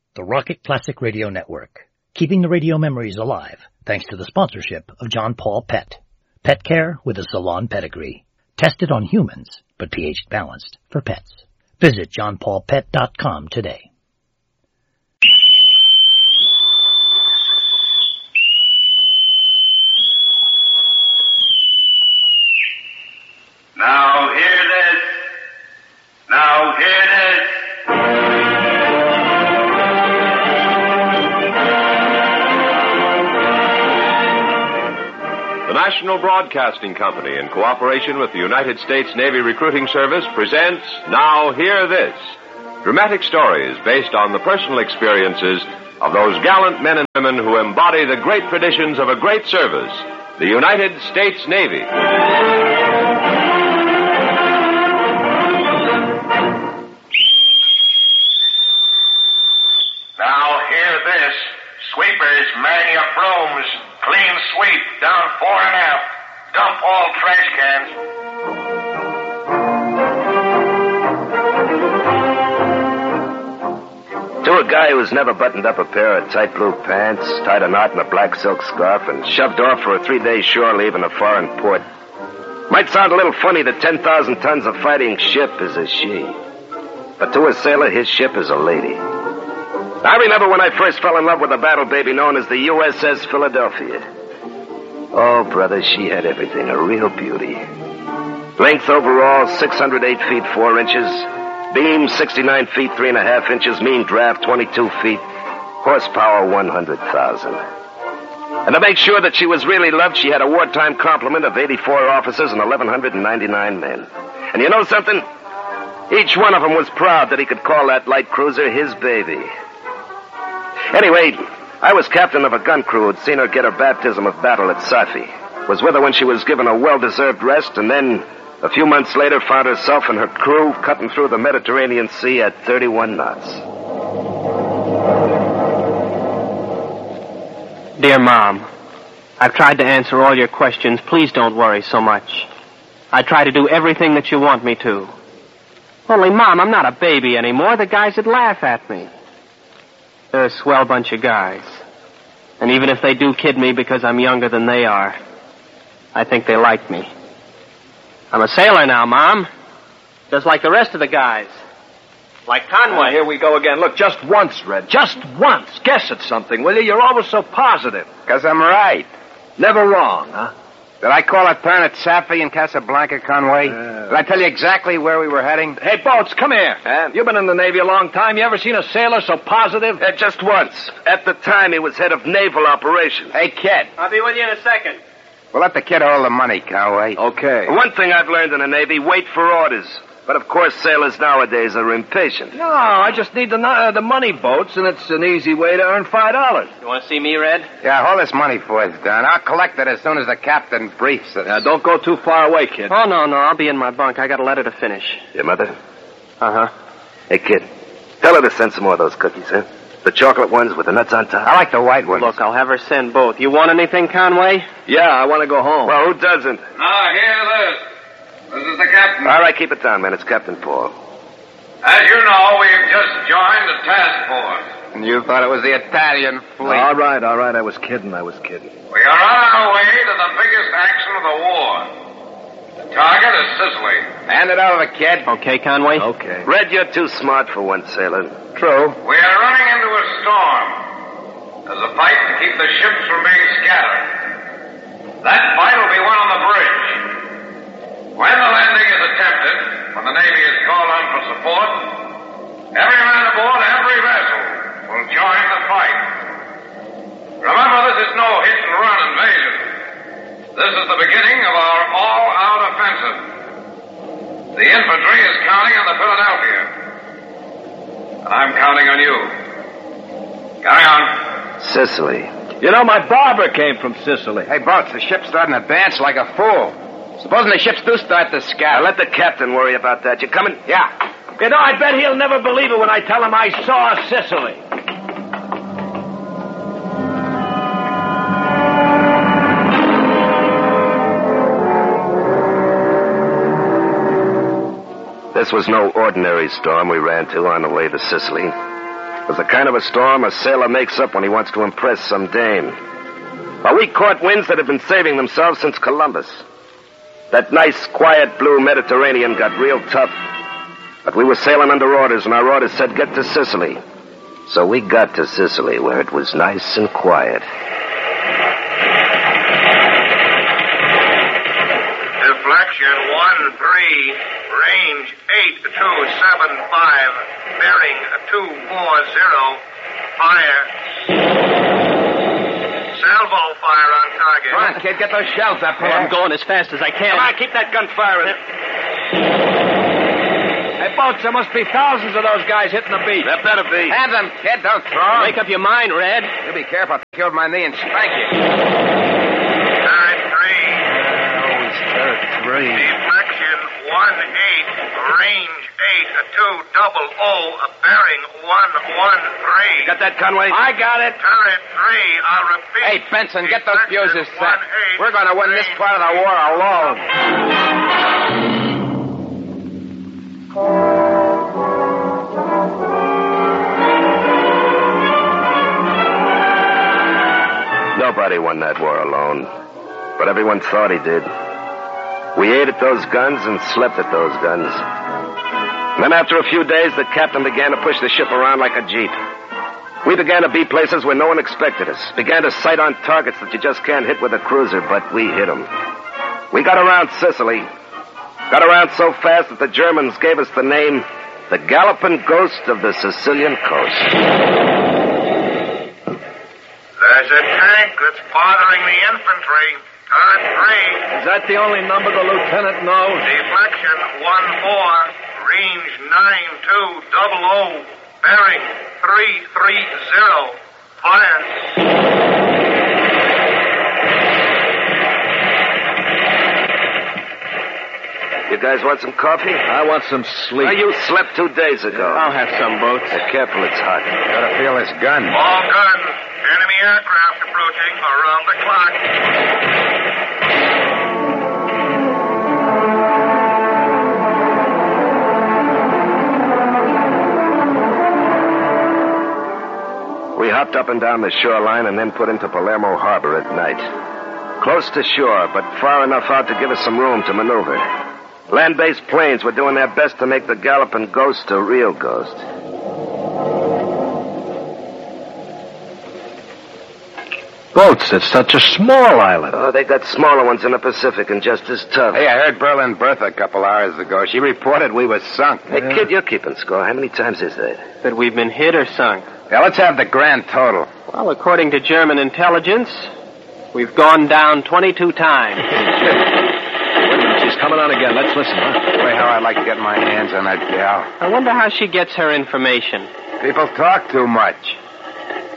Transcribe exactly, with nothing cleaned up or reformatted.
the Rocket Classic Radio Network, keeping the radio memories alive thanks to the sponsorship of John Paul Pet. Pet care with a salon pedigree. Tested on humans, but pH balanced for pets. Visit john paul pet dot com today. Now hear this. Now hear this. The National Broadcasting Company, in cooperation with the United States Navy Recruiting Service, presents Now Hear This, dramatic stories based on the personal experiences of those gallant men and women who embody the great traditions of a great service, the United States Navy. Now hear this. Sweepers, man your brooms. Clean sweep, down fore and aft. Dump all trash cans. To a guy who's never buttoned up a pair of tight blue pants, tied a knot in a black silk scarf, and shoved off for a three-day shore leave in a foreign port. Might sound a little funny that ten thousand tons of fighting ship is a she. But to a sailor, his ship is a lady. I remember when I first fell in love with a battle baby known as the U S S Philadelphia. Oh, brother, she had everything, a real beauty. Length overall, six hundred eight feet four inches. Beam, sixty-nine feet three and a half inches. Mean draft, twenty-two feet. Horsepower, one hundred thousand. And to make sure that she was really loved, she had a wartime complement of eighty-four officers and eleven ninety-nine men. And you know something? Each one of them was proud that he could call that light cruiser his baby. Anyway, I was captain of a gun crew who'd seen her get her baptism of battle at Safi. Was with her when she was given a well-deserved rest, and then, a few months later, found herself and her crew cutting through the Mediterranean Sea at thirty-one knots. Dear Mom, I've tried to answer all your questions. Please don't worry so much. I try to do everything that you want me to. Only, Mom, I'm not a baby anymore. The guys would laugh at me. They're a swell bunch of guys. And even if they do kid me because I'm younger than they are, I think they like me. I'm a sailor now, Mom. Just like the rest of the guys. Like Conway. Oh, here we go again. Look, just once, Red. Just once. Guess at something, will you? You're always so positive. Because I'm right. Never wrong, huh? Did I call at Planet Safi in Casablanca, Conway? Uh, Did I tell you exactly where we were heading? Hey, Boats, come here. Uh, You've been in the Navy a long time. You ever seen a sailor so positive? Uh, just once. At the time, he was head of naval operations. Hey, kid. I'll be with you in a second. Well, let the kid hold the money, Conway. Okay. One thing I've learned in the Navy, wait for orders. But, of course, sailors nowadays are impatient. No, I just need the, uh, the money, Boats, and it's an easy way to earn five dollars. You want to see me, Red? Yeah, hold this money for us, Don. I'll collect it as soon as the captain briefs us. Now, don't go too far away, kid. Oh, no, no, I'll be in my bunk. I got a letter to finish. Your mother? Uh-huh. Hey, kid, tell her to send some more of those cookies, huh? The chocolate ones with the nuts on top. I like the white ones. Look, I'll have her send both. You want anything, Conway? Yeah, I want to go home. Well, who doesn't? Now hear this. This is the captain. All right, keep it down, man. It's Captain Paul. As you know, we've just joined the task force. And you thought it was the Italian fleet. All right, all right. I was kidding. I was kidding. We are on our way to the biggest action of the war. The target is Sicily. Hand it over, kid. Okay, Conway? Okay. Red, you're too smart for one sailor. True. We are running into a storm. There's a fight to keep the ships from being scattered. That fight will be won on the bridge. When the landing is attempted, when the Navy is called on for support, every man aboard every vessel will join the fight. Remember, this is no hit-and-run invasion. This is the beginning of our all-out offensive. The infantry is counting on the Philadelphia. And I'm counting on you. Carry on. Sicily. You know, my barber came from Sicily. Hey, Boats, the ship's starting to dance like a fool. Supposing the ships do start to scatter. Now, let the captain worry about that. You coming? Yeah. You know, I bet he'll never believe it when I tell him I saw Sicily. This was no ordinary storm we ran to on the way to Sicily. It was the kind of a storm a sailor makes up when he wants to impress some dame. But we caught winds that had been saving themselves since Columbus. That nice, quiet blue Mediterranean got real tough. But we were sailing under orders, and our orders said get to Sicily. So we got to Sicily, where it was nice and quiet. Deflection one three, range eight two seven five, bearing two four zero, fire. Salvo fire on target. Come on, kid, get those shells up here. I'm going as fast as I can. Come on, keep that gun firing. Hey, Boats, there must be thousands of those guys hitting the beach. There better be. Have them, kid. Don't throw. Make up your mind, Red. You be careful. I'll kill my knee and spank you. Turret three. Oh, he's turret three. Deflection one eight, range eight two double O, bearing one one three. Got that, Conway? I got it. Turret three, I'll repeat. Hey, Benson, get those Deflection fuses set. one eight, We're going to win this part of the war alone. Nobody won that war alone, but everyone thought he did. We ate at those guns and slept at those guns. And then after a few days, the captain began to push the ship around like a jeep. We began to be places where no one expected us, began to sight on targets that you just can't hit with a cruiser, but we hit them. We got around Sicily, got around so fast that the Germans gave us the name the Galloping Ghost of the Sicilian Coast. There's a tank that's bothering the infantry. Turret three. Is that the only number the lieutenant knows? Deflection one four, range nine two double O, bearing three three zero. Fire. You guys want some coffee? I want some sleep. Well, you slept two days ago. I'll have some, Boats. Be careful, it's hot. Gotta feel this gun. All guns. Enemy aircraft approaching around the clock. We hopped up and down the shoreline and then put into Palermo Harbor at night. Close to shore, but far enough out to give us some room to maneuver. Land-based planes were doing their best to make the Galloping Ghost a real ghost. Boats, it's such a small island. Oh, they got smaller ones in the Pacific and just as tough. Hey, I heard Berlin Bertha a couple hours ago. She reported we was sunk. Hey, kid, you're keeping score. How many times is that? That we've been hit or sunk? Yeah, let's have the grand total. Well, according to German intelligence, we've gone down twenty-two times. Wait a minute, she's coming on again. Let's listen, huh? Boy, how I'd like to get my hands on that gal. I wonder how she gets her information. People talk too much.